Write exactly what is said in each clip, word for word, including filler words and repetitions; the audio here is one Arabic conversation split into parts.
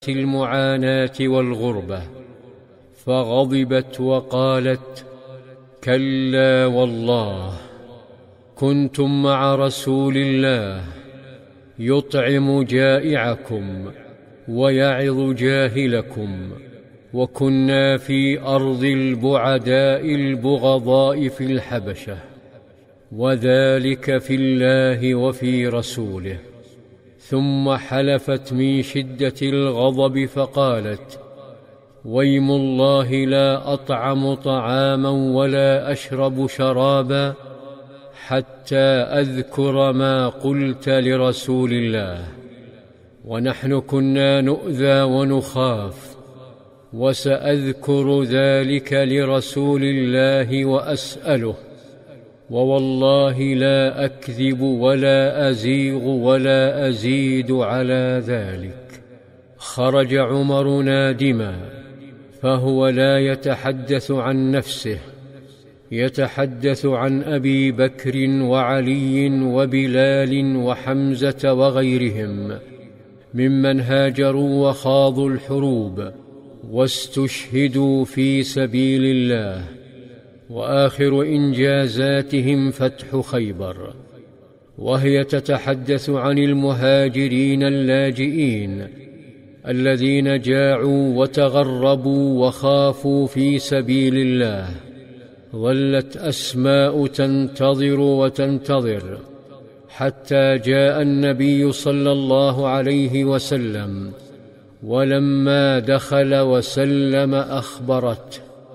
المعاناة والغربة، فغضبت وقالت: كلا والله، كنتم مع رسول الله يطعم جائعكم ويعظ جاهلكم، وكنا في أرض البعداء البغضاء في الحبشة، وذلك في الله وفي رسوله. ثم حلفت من شدة الغضب فقالت: ويم الله لا أطعم طعاما ولا أشرب شرابا حتى أذكر ما قلت لرسول الله. ونحن كنا نؤذى ونخاف، وسأذكر ذلك لرسول الله وأسأله، ووالله لا أكذب ولا أزيغ ولا أزيد على ذلك. خرج عمر نادما، فهو لا يتحدث عن نفسه، يتحدث عن أبي بكر وعلي وبلال وحمزة وغيرهم ممن هاجروا وخاضوا الحروب واستشهدوا في سبيل الله، وآخر إنجازاتهم فتح خيبر. وهي تتحدث عن المهاجرين اللاجئين الذين جاعوا وتغربوا وخافوا في سبيل الله. ظلت أسماء تنتظر وتنتظر حتى جاء النبي صلى الله عليه وسلم، ولما دخل وسلم أخبرته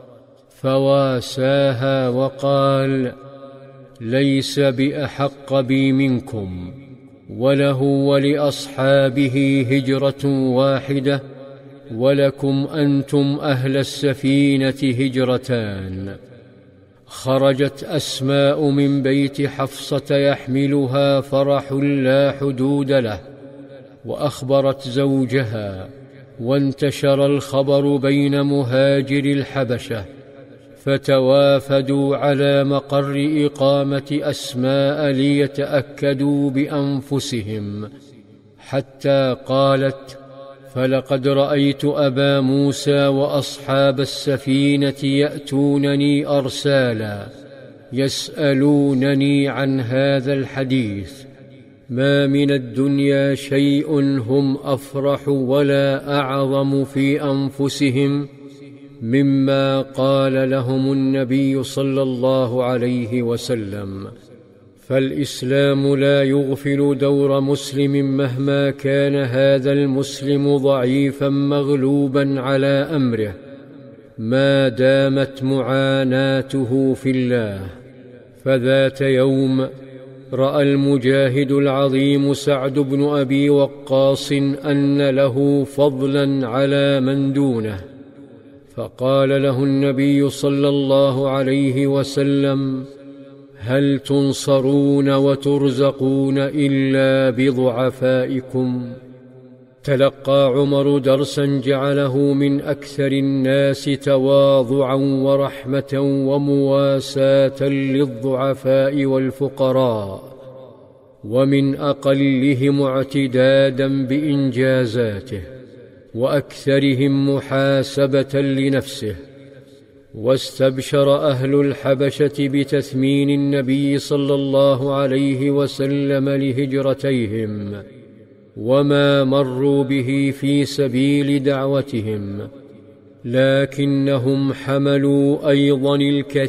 فواساها وقال: ليس بأحق بي منكم، وله ولأصحابه هجرة واحدة، ولكم أنتم أهل السفينة هجرتان. خرجت أسماء من بيت حفصة يحملها فرح لا حدود له، وأخبرت زوجها، وانتشر الخبر بين مهاجر الحبشة، فتوافدوا على مقر إقامة أسماء ليتأكدوا بأنفسهم، حتى قالت: فلقد رأيت أبا موسى وأصحاب السفينة يأتونني أرسالا يسألونني عن هذا الحديث. ما من الدنيا شيء هم أفرح ولا أعظم في أنفسهم مما قال لهم النبي صلى الله عليه وسلم. فالإسلام لا يغفل دور مسلم مهما كان هذا المسلم ضعيفا مغلوبا على أمره، ما دامت معاناته في الله. فذات يوم رأى المجاهد العظيم سعد بن أبي وقاص أن له فضلا على من دونه، فقال له النبي صلى الله عليه وسلم: هل تنصرون وترزقون إلا بضعفائكم؟ تلقى عمر درسا جعله من أكثر الناس تواضعا ورحمة ومواساة للضعفاء والفقراء، ومن أقلهم اعتدادا بإنجازاته، وأكثرهم محاسبة لنفسه. واستبشر أهل الحبشة بتثمين النبي صلى الله عليه وسلم لهجرتيهم وما مروا به في سبيل دعوتهم، لكنهم حملوا أيضا الكثير